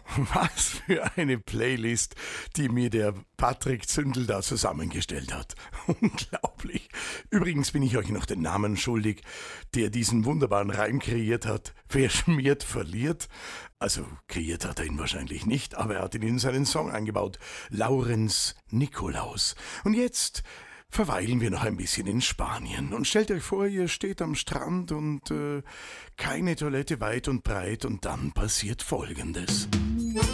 Was für eine Playlist, die mir der Patrick Zündel da zusammengestellt hat. Unglaublich. Übrigens bin ich euch noch den Namen schuldig, der diesen wunderbaren Reim kreiert hat. Wer schmiert, verliert. Also kreiert hat er ihn wahrscheinlich nicht, aber er hat ihn in seinen Song eingebaut. Laurenz Nikolaus. Und jetzt verweilen wir noch ein bisschen in Spanien. Und stellt euch vor, ihr steht am Strand und keine Toilette weit und breit und dann passiert Folgendes.